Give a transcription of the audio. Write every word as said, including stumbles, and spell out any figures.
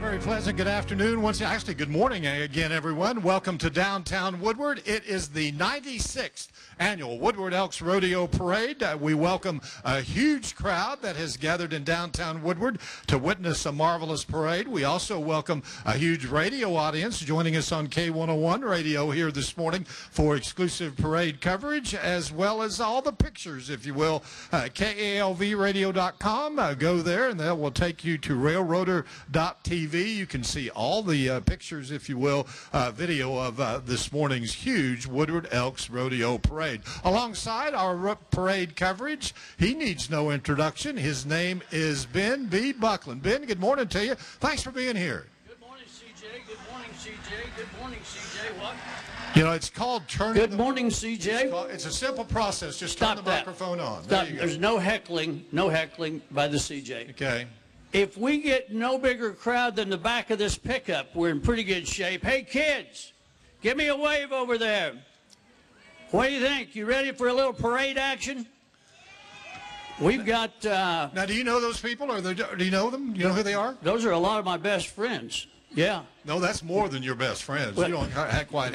very pleasant good afternoon. Once actually, good morning again, everyone. Welcome to downtown Woodward. It is the ninety-sixth annual Woodward Elks Rodeo Parade. Uh, we welcome a huge crowd that has gathered in downtown Woodward to witness a marvelous parade. We also welcome a huge radio audience joining us on K one oh one radio here this morning for exclusive parade coverage, as well as all the pictures, if you will. Uh, K A L V radio dot com. Uh, go there, and that will take you to railroader dot T V. You can see all the uh, pictures, if you will, uh, video of uh, this morning's huge Woodward Elks Rodeo Parade. Alongside our parade coverage, he needs no introduction. His name is Ben B. Buckland. Ben, good morning to you. Thanks for being here. Good morning, C J. Good morning, C J. Good morning, C J. What? You know, it's called turning. Good the, morning, C J. It's, called, it's a simple process. Just Stop turn the that. microphone on. Stop. There you go. There's no heckling, no heckling by the C J. Okay. If we get no bigger crowd than the back of this pickup, we're in pretty good shape. Hey, kids, give me a wave over there. What do you think? You ready for a little parade action? We've got... Uh, now, do you know those people? Or do you know them? You know who they are? Those are a lot of my best friends. Yeah. No, that's more than your best friends. Well, you don't quite